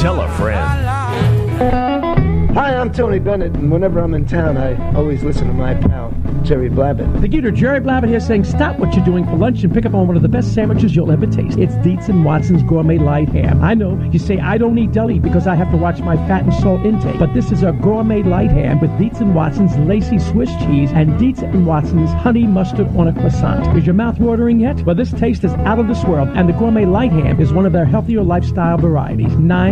Tell a friend. Hi, I'm Tony Bennett, and whenever I'm in town, I always listen to my pal, Jerry Blabbett. The Gator, Jerry Blabbett here saying stop what you're doing for lunch and pick up on one of the best sandwiches you'll ever taste. It's Dietz & Watson's Gourmet Light Ham. I know, you say I don't eat deli because I have to watch my fat and salt intake, but this is a Gourmet Light Ham with Dietz & Watson's lacy Swiss cheese and Dietz & Watson's honey mustard on a croissant. Is your mouth watering yet? Well, this taste is out of this world, and the Gourmet Light Ham is one of their healthier lifestyle varieties,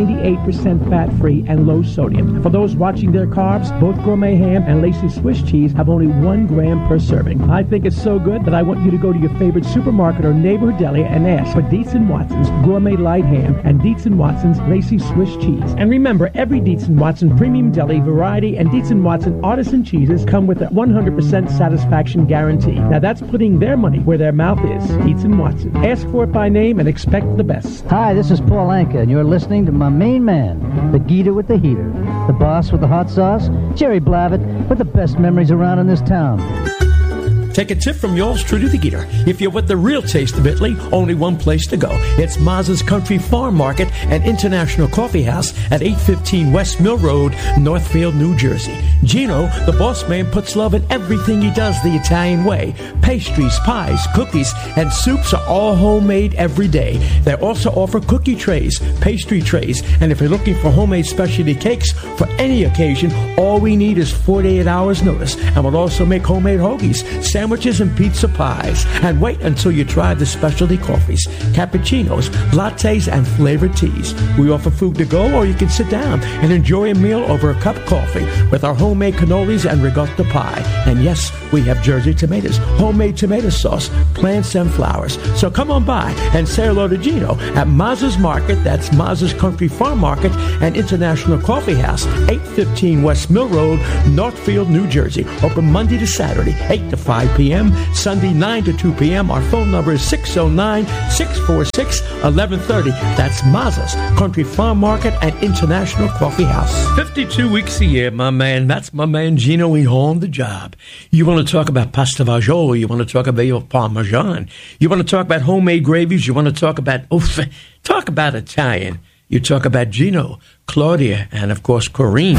98% fat-free and low sodium. For those watching their carbs, both Gourmet Ham and lacy Swiss cheese have only 1 gram per serving. I think it's so good that I want you to go to your favorite supermarket or neighborhood deli and ask for Dietz & Watson's Gourmet Light Ham and Dietz & Watson's lacy Swiss cheese. And remember, every Dietz & Watson premium deli variety and Dietz & Watson artisan cheeses come with a 100% satisfaction guarantee. Now that's putting their money where their mouth is. Dietz & Watson. Ask for it by name and expect the best. Hi, this is Paul Anka, and you're listening to my main man, the Geeter with the heater, the boss with the hot sauce, Jerry Blabbett, with the best memories around in this town. Take a tip from yours truly, the Geeter. If you're with the real taste of Italy, only one place to go. It's Maz's Country Farm Market and International Coffee House at 815 West Mill Road, Northfield, New Jersey. Gino, the boss man, puts love in everything he does the Italian way. Pastries, pies, cookies, and soups are all homemade every day. They also offer cookie trays, pastry trays, and if you're looking for homemade specialty cakes for any occasion, all we need is 48 hours notice. And we'll also make homemade hoagies, sandwiches, and pizza pies. And wait until you try the specialty coffees, cappuccinos, lattes, and flavored teas. We offer food to go, or you can sit down and enjoy a meal over a cup of coffee with our homemade cannolis and ricotta pie. And yes, we have Jersey tomatoes, homemade tomato sauce, plants, and flowers. So come on by and say hello to Gino at Maz's Market. That's Maz's Country Farm Market and International Coffee House, 815 West Mill Road, Northfield, New Jersey. Open Monday to Saturday, 8 to 5 p.m., Sunday 9 to 2 p.m. Our phone number is 609-646-1130. That's Maz's Country Farm Market and International Coffee House. 52 weeks a year, my man. That's my man Gino. He on the job. You want to talk about pasta fagioli. You want to talk about your Parmesan. You want to talk about homemade gravies. You want to talk about Italian. You talk about Gino, Claudia, and, of course, Corinne.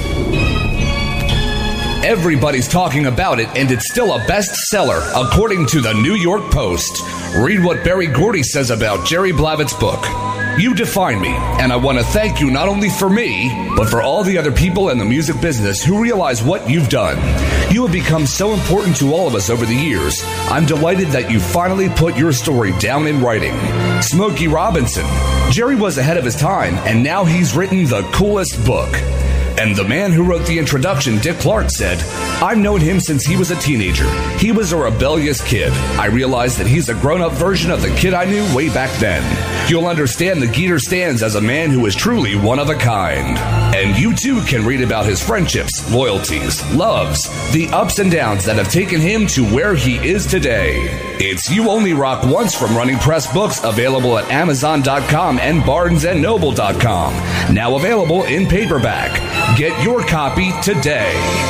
Everybody's talking about it, and it's still a bestseller, according to the New York Post. Read what Barry Gordy says about Jerry Blabbett's book. You define me, and I want to thank you not only for me, but for all the other people in the music business who realize what you've done. You have become so important to all of us over the years. I'm delighted that you finally put your story down in writing. Smokey Robinson. Jerry was ahead of his time, and now he's written the coolest book. And the man who wrote the introduction, Dick Clark, said, I've known him since he was a teenager. He was a rebellious kid. I realized that he's a grown-up version of the kid I knew way back then. You'll understand the Geeter stands as a man who is truly one of a kind. And you too can read about his friendships, loyalties, loves, the ups and downs that have taken him to where he is today. It's You Only Rock Once from Running Press Books, available at Amazon.com and BarnesandNoble.com. Now available in paperback. Get your copy today.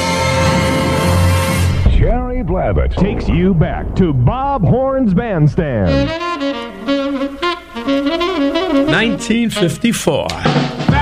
Jerry Blabbett takes you back to Bob Horn's Bandstand. 1954.